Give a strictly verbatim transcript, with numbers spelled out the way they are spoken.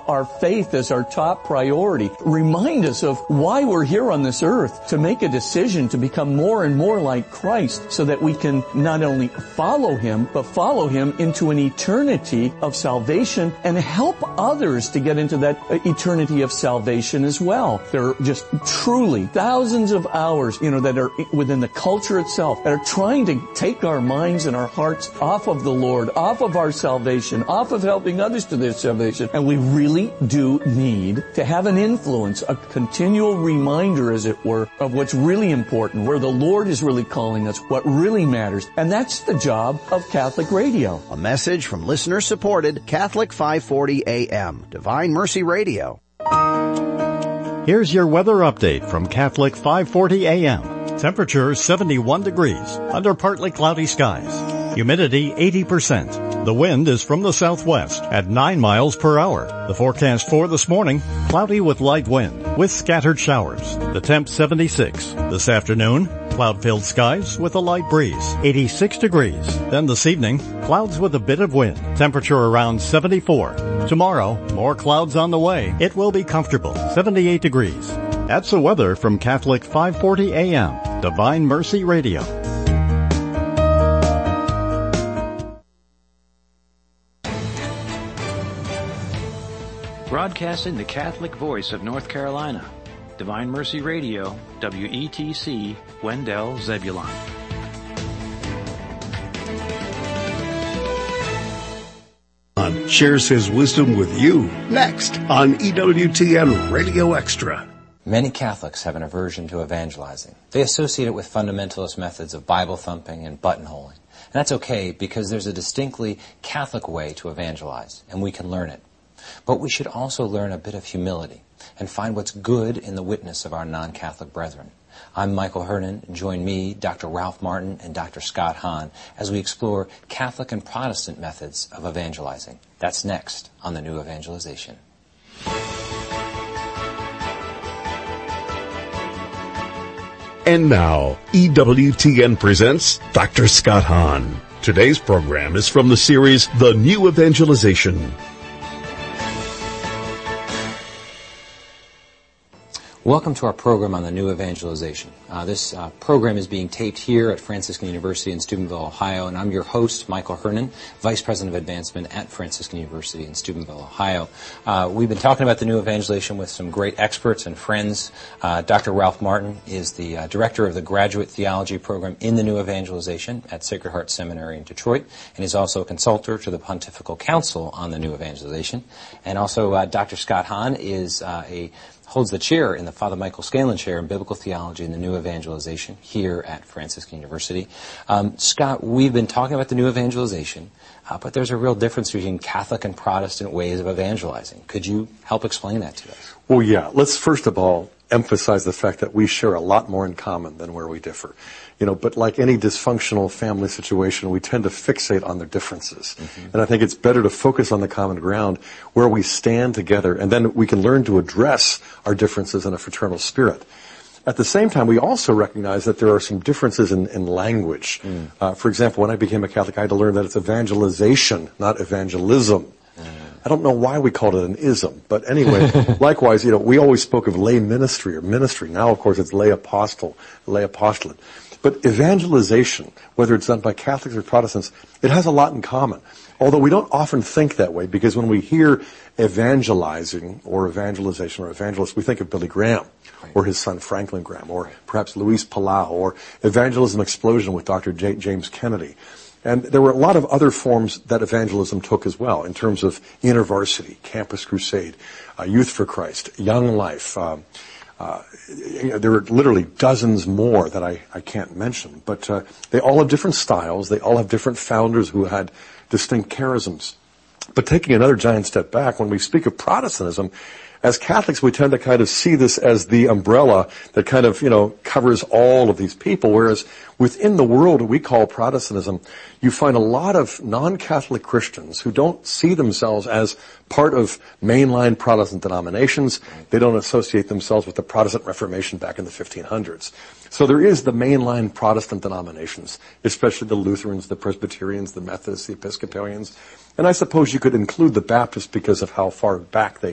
our faith as our top priority. Remind us of why we're here on this earth, to make a decision to become more and more like Christ so that we can not only follow Him, but follow Him into an eternity of salvation and help others to get into that eternity of salvation as well. There are just truly thousands of hours, you know, that are within the culture itself that are trying to take our minds and our hearts off of the Lord, off of our salvation, off of helping others to their salvation. And we really do need to have an influence, a continual reminder, as it were, of what's really important, where the Lord is really calling us, what really matters. And that's the job of Catholic Radio. A message from listener-supported Catholic five forty A M, Divine Mercy Radio. Here's your weather update from Catholic five forty A M. Temperature seventy-one degrees, under partly cloudy skies. Humidity eighty percent. The wind is from the southwest at nine miles per hour. The forecast for this morning, cloudy with light wind, with scattered showers. The temp seventy-six. This afternoon, cloud-filled skies with a light breeze, eighty-six degrees. Then this evening, clouds with a bit of wind, temperature around seventy-four. Tomorrow, more clouds on the way. It will be comfortable, seventy-eight degrees. That's the weather from Catholic five forty A M, Divine Mercy Radio. Broadcasting the Catholic voice of North Carolina, Divine Mercy Radio, W E T C, Wendell, Zebulon. Shares his wisdom with you next on E W T N Radio Extra. Many Catholics have an aversion to evangelizing. They associate it with fundamentalist methods of Bible thumping and buttonholing. And that's okay, because there's a distinctly Catholic way to evangelize, and we can learn it. But we should also learn a bit of humility and find what's good in the witness of our non-Catholic brethren. I'm Michael Hernon. Join me, Doctor Ralph Martin, and Doctor Scott Hahn as we explore Catholic and Protestant methods of evangelizing. That's next on The New Evangelization. And now, E W T N presents Doctor Scott Hahn. Today's program is from the series The New Evangelization. Welcome to our program on the New Evangelization. Uh, this uh, program is being taped here at Franciscan University in Steubenville, Ohio, and I'm your host, Michael Hernon, Vice President of Advancement at Franciscan University in Steubenville, Ohio. Uh, we've been talking about the New Evangelization with some great experts and friends. Uh, Doctor Ralph Martin is the uh, Director of the Graduate Theology Program in the New Evangelization at Sacred Heart Seminary in Detroit, and is also a consultor to the Pontifical Council on the New Evangelization. And also uh, Doctor Scott Hahn is uh, a holds the chair in the Father Michael Scanlon Chair in Biblical Theology and the New Evangelization here at Franciscan University. Um, Scott, we've been talking about the New Evangelization, uh, but there's a real difference between Catholic and Protestant ways of evangelizing. Could you help explain that to us? Well, yeah. Let's first of all emphasize the fact that we share a lot more in common than where we differ. You know, but like any dysfunctional family situation, we tend to fixate on their differences. Mm-hmm. And I think it's better to focus on the common ground where we stand together, and then we can learn to address our differences in a fraternal spirit. At the same time, we also recognize that there are some differences in, in language. Mm. Uh, for example, when I became a Catholic, I had to learn that it's evangelization, not evangelism. Mm. I don't know why we called it an ism, but anyway, likewise, you know, we always spoke of lay ministry or ministry. Now, of course, it's lay apostle, lay apostolate. But evangelization, whether it's done by Catholics or Protestants, it has a lot in common. Although we don't often think that way, because when we hear evangelizing or evangelization or evangelist, we think of Billy Graham or his son Franklin Graham or perhaps Luis Palau or Evangelism Explosion with Doctor J- James Kennedy. And there were a lot of other forms that evangelism took as well in terms of InterVarsity, Campus Crusade, uh, Youth for Christ, Young Life. Um, uh, you know, there are literally dozens more that I, I can't mention. But uh, they all have different styles. They all have different founders who had distinct charisms. But taking another giant step back, when we speak of Protestantism, as Catholics, we tend to kind of see this as the umbrella that kind of, you know, covers all of these people, whereas within the world we call Protestantism, you find a lot of non-Catholic Christians who don't see themselves as part of mainline Protestant denominations. They don't associate themselves with the Protestant Reformation back in the fifteen hundreds. So there is the mainline Protestant denominations, especially the Lutherans, the Presbyterians, the Methodists, the Episcopalians. And I suppose you could include the Baptists because of how far back they